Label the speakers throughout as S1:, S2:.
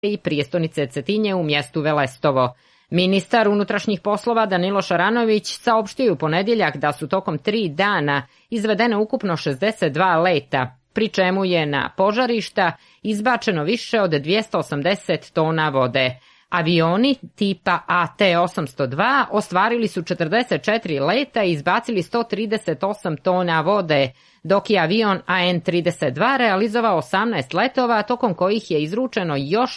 S1: i prijestonice Cetinje u mjestu Velestovo. Ministar unutrašnjih poslova Danilo Šaranović saopštio je u ponedjeljak da su tokom 3 dana izvedene ukupno 62 leta, pri čemu je na požarišta izbačeno više od 280 tona vode. Avioni tipa AT-802 ostvarili su 44 leta i izbacili 138 tona vode, dok je avion AN-32 realizovao 18 letova, tokom kojih je izručeno još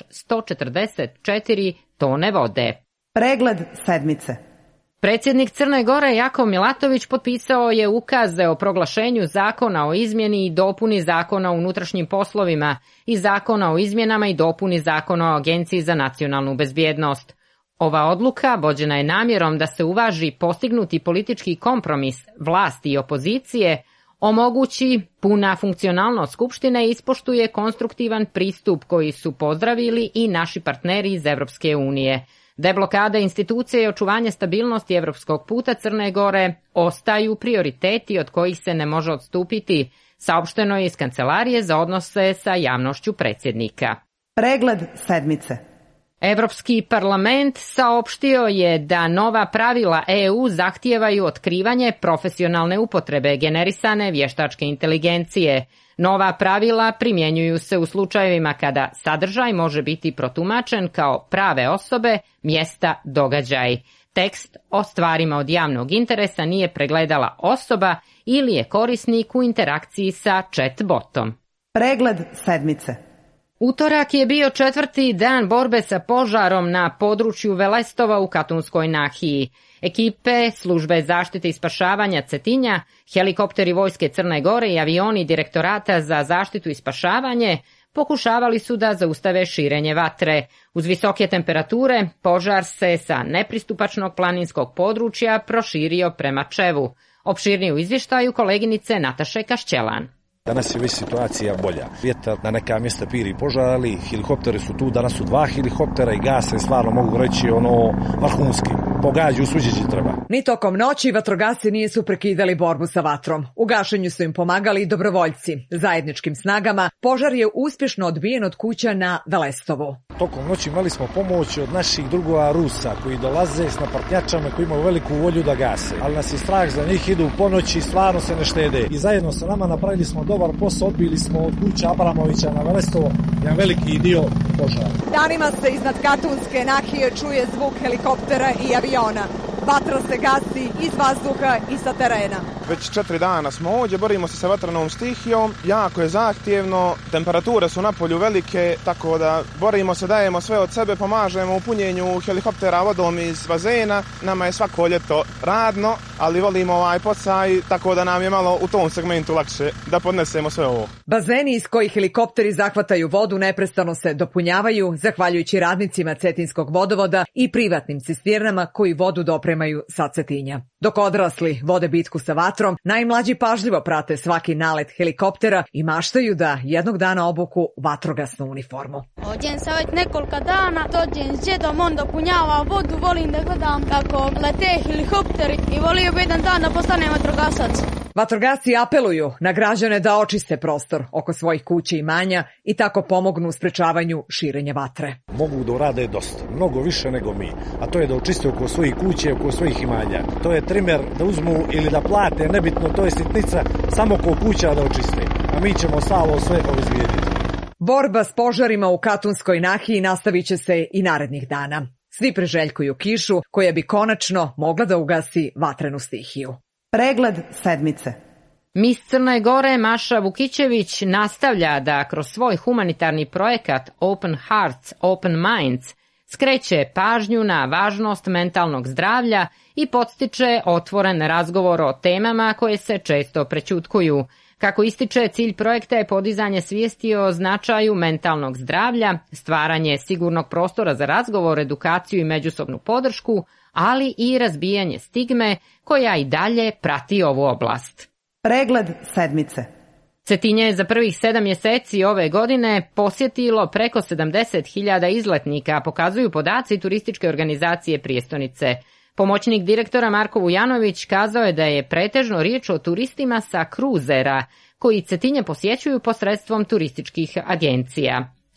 S1: 144 tone vode.
S2: Pregled sedmice.
S1: Predsjednik Crne Gore Jakov Milatović potpisao je ukaze o proglašenju zakona o izmjeni i dopuni zakona o unutrašnjim poslovima i zakona o izmjenama i dopuni zakona o Agenciji za nacionalnu bezbjednost. Ova odluka vođena je namjerom da se uvaži postignuti politički kompromis vlasti i opozicije, omogući puna funkcionalnost Skupštine i ispoštuje konstruktivan pristup koji su pozdravili i naši partneri iz Evropske unije. Deblokada institucije i očuvanje stabilnosti evropskog puta Crne Gore ostaju prioriteti od kojih se ne može odstupiti, saopšteno je iz Kancelarije za odnose sa javnošću predsjednika.
S2: Pregled sedmice.
S1: Evropski parlament saopštio je da nova pravila EU zahtijevaju otkrivanje profesionalne upotrebe generisane vještačke inteligencije. Nova pravila primjenjuju se u slučajevima kada sadržaj može biti protumačen kao prave osobe, mjesta, događaj. Tekst o stvarima od javnog interesa nije pregledala osoba ili je korisnik u interakciji sa chat-botom.
S2: Pregled sedmice.
S1: Utorak je bio 4. dan borbe sa požarom na području Velestova u Katunskoj nahiji. Ekipe službe zaštite i spašavanja Cetinja, helikopteri vojske Crne Gore i avioni Direktorata za zaštitu i spašavanje pokušavali su da zaustave širenje vatre. Uz visoke temperature, požar se sa nepristupačnog planinskog područja proširio prema Čevu. Opširnije u izvještaju koleginice Nataše Kašćelan.
S3: Danas je već situacija bolja. Vjetar na neka mjesta piri požar, ali helikopteri su tu, danas su 2 helikoptera i gase, stvarno mogu reći vrhunski. Pogađaju svuđe gdje treba.
S4: Ni tokom noći vatrogasci nisu prekidali borbu sa vatrom. U gašenju su im pomagali i dobrovoljci. Zajedničkim snagama požar je uspješno odbijen od kuća na Velestovu.
S3: Tokom noći imali smo pomoć od naših drugova Rusa koji dolaze s napartnjačama koji imaju veliku volju da gase. Ali nas je strah za njih, idu po noći, stvarno se ne štede. I zajedno sa nama napravili smo dobar posao, odbili smo od kuća Abramovića na Velestovo jedan veliki dio požara.
S4: Danima se iznad Katunske nahije čuje zvuk helikoptera i aviona. Vatra se gasi iz vazduha i sa terena.
S5: Već 4 dana smo ovdje, borimo se sa vatranom stihijom, jako je zahtjevno, temperature su na polju velike, tako da borimo se, dajemo sve od sebe, pomažemo u punjenju helikoptera vodom iz bazena. Nama je svako ljeto radno, ali volimo ovaj posaj, tako da nam je malo u tom segmentu lakše da podnesemo sve ovo.
S4: Bazeni iz kojih helikopteri zahvataju vodu neprestano se dopunjavaju, zahvaljujući radnicima Cetinskog vodovoda i privatnim cisternama koji vodu dopremaju sa Cetinja. Dok odrasli vode bitku sa vatrom, najmlađi pažljivo prate svaki nalet helikoptera i maštaju da jednog dana obuku vatrogasnu uniformu.
S6: Ovdje sam već nekoliko dana, dođem s djedom, on dopunjava vodu, volim da gledam kako lete helikopteri i volio bi jedan dan da postanem vatrogasac.
S4: Vatrogasci apeluju na građane da očiste prostor oko svojih kuća i imanja i tako pomognu u sprečavanju širenja vatre.
S3: Mogu da urade dosta, mnogo više nego mi, a to je da očiste oko svojih kuće, oko svojih imanja. To je trimer da uzmu ili da plate, nebitno, to je sitnica, samo oko kuća da očiste, a mi ćemo samo sve obezbijediti.
S4: Borba s požarima u Katunskoj nahiji nastavit će se i narednih dana. Svi priželjkuju kišu koja bi konačno mogla da ugasi vatrenu stihiju.
S2: Pregled sedmice.
S1: Mis Crne Gore Maša Vukićević nastavlja da kroz svoj humanitarni projekat Open Hearts, Open Minds skreće pažnju na važnost mentalnog zdravlja i podstiče otvoren razgovor o temama koje se često prećutkuju. Kako ističe, cilj projekta je podizanje svijesti o značaju mentalnog zdravlja, stvaranje sigurnog prostora za razgovor, edukaciju i međusobnu podršku, ali i razbijanje stigme koja i dalje prati ovu oblast.
S2: Pregled sedmice.
S1: Cetinje je za prvih 7 mjeseci ove godine posjetilo preko 70.000 izletnika, pokazuju podaci turističke organizacije prijestonice. Pomoćnik direktora Marko Vujanović kazao je da je pretežno riječ o turistima sa kruzera, koji Cetinje posjećuju posredstvom turističkih agencija.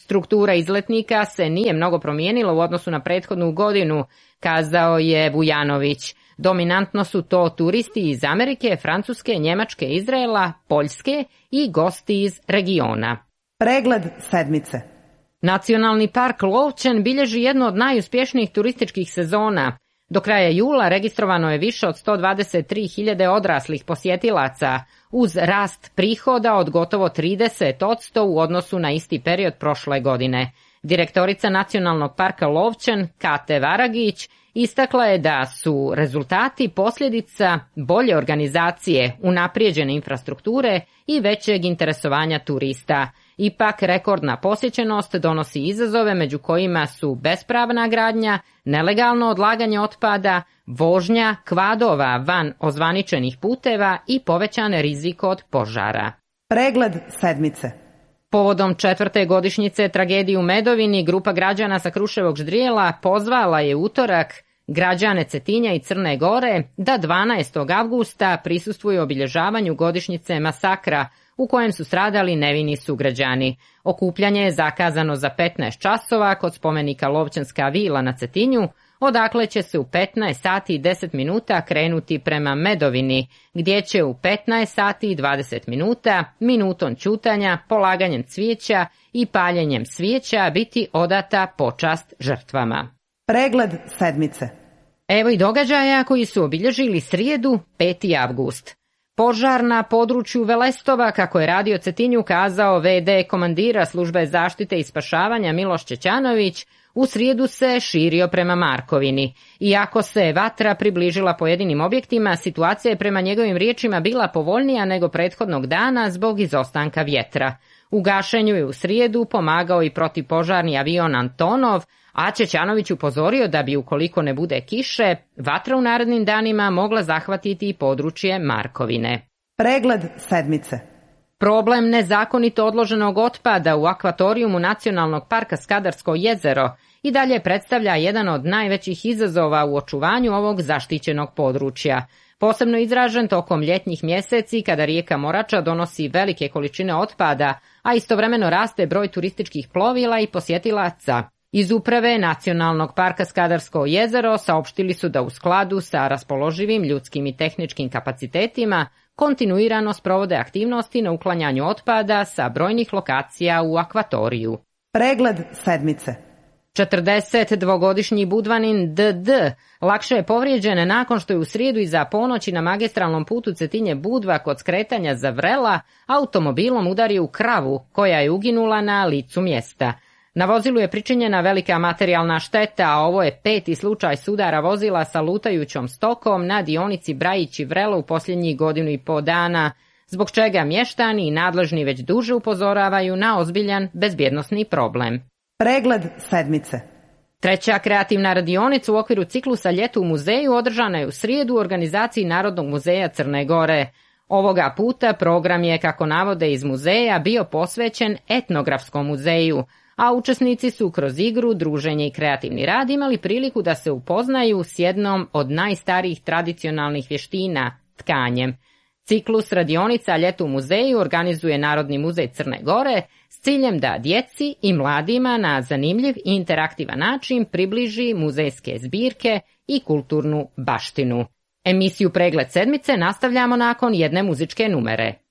S1: Struktura izletnika se nije mnogo promijenila u odnosu na prethodnu godinu, kazao je Vujanović. Dominantno su to turisti iz Amerike, Francuske, Njemačke, Izraela, Poljske i gosti iz regiona.
S2: Pregled sedmice.
S1: Nacionalni park Lovćen bilježi jednu od najuspješnijih turističkih sezona. Do kraja jula registrovano je više od 123.000 odraslih posjetilaca, uz rast prihoda od gotovo 30% u odnosu na isti period prošle godine. Direktorica Nacionalnog parka Lovćen, Kate Varagić, istakla je da su rezultati posljedica bolje organizacije, unaprijeđene infrastrukture i većeg interesovanja turista. Ipak, rekordna posjećenost donosi izazove među kojima su bespravna gradnja, nelegalno odlaganje otpada, vožnja kvadova van ozvaničenih puteva i povećan rizik od požara.
S2: Pregled sedmice.
S1: Povodom 4. godišnjice tragedije u Medovini, grupa građana sa Kruševog ždrijela pozvala je utorak građane Cetinja i Crne Gore da 12. avgusta prisustvuju obilježavanju godišnjice masakra u kojem su stradali nevini sugrađani. Okupljanje je zakazano za 15 časova kod spomenika Lovćenska vila na Cetinju, odakle će se u 15 sati i 10 minuta krenuti prema Medovini, gdje će u 15 sati i 20 minuta, minutom ćutanja, polaganjem cvijeća i paljenjem svijeća biti odata počast žrtvama.
S2: Pregled sedmice.
S1: Evo i događaja koji su obilježili srijedu 5. avgust. Požar na području Velestova, kako je Radio Cetinju kazao v.d. komandira službe zaštite i spašavanja Miloš Čećanović, u srijedu se širio prema Markovini. Iako se vatra približila pojedinim objektima, situacija je prema njegovim riječima bila povoljnija nego prethodnog dana zbog izostanka vjetra. U gašenju je u srijedu pomagao i protivpožarni avion Antonov, a Čećanović upozorio da bi, ukoliko ne bude kiše, vatra u narednim danima mogla zahvatiti i područje Markovine.
S2: Pregled sedmice.
S1: Problem nezakonito odloženog otpada u akvatorijumu Nacionalnog parka Skadarsko jezero i dalje predstavlja jedan od najvećih izazova u očuvanju ovog zaštićenog područja. Posebno izražen tokom ljetnjih mjeseci kada rijeka Morača donosi velike količine otpada, a istovremeno raste broj turističkih plovila i posjetilaca. Iz uprave Nacionalnog parka Skadarsko jezero saopštili su da u skladu sa raspoloživim ljudskim i tehničkim kapacitetima kontinuirano sprovode aktivnosti na uklanjanju otpada sa brojnih lokacija u akvatoriju.
S2: Pregled sedmice.
S1: 42-godišnji Budvanin D.D. lakše je povrijeđen nakon što je u srijedu iza ponoći na magistralnom putu Cetinje-Budva kod skretanja za Vrela automobilom udario u kravu koja je uginula na licu mjesta. Na vozilu je pričinjena velika materijalna šteta, a ovo je 5. slučaj sudara vozila sa lutajućom stokom na dionici Brajić i Vrelo u posljednjih 1,5 godina, zbog čega mještani i nadležni već duže upozoravaju na ozbiljan bezbjednosni problem.
S2: Pregled sedmice.
S1: Treća kreativna radionica u okviru ciklusa Ljeto u muzeju održana je u srijedu u organizaciji Narodnog muzeja Crne Gore. Ovoga puta program je, kako navode iz muzeja, bio posvećen etnografskom muzeju, a učesnici su kroz igru, druženje i kreativni rad imali priliku da se upoznaju s jednom od najstarijih tradicionalnih vještina, tkanjem. Ciklus radionica Ljeto u muzeju organizuje Narodni muzej Crne Gore s ciljem da djeci i mladima na zanimljiv i interaktivan način približi muzejske zbirke i kulturnu baštinu. Emisiju Pregled sedmice nastavljamo nakon jedne muzičke numere.